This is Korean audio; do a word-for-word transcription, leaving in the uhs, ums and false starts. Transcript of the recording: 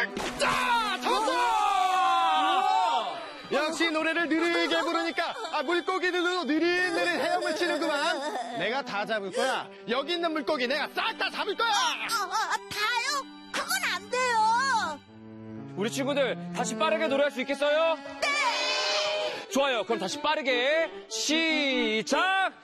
짜! 잡았어! 역시 노래를 느리게 부르니까 아, 물고기들도 느릿느릿 헤엄을 치는구만. 내가 다 잡을 거야. 여기 있는 물고기 내가 싹 다 잡을 거야. 아, 아, 다요? 그건 안 돼요. 우리 친구들 다시 빠르게 노래할 수 있겠어요? 네! 좋아요. 그럼 다시 빠르게 시작!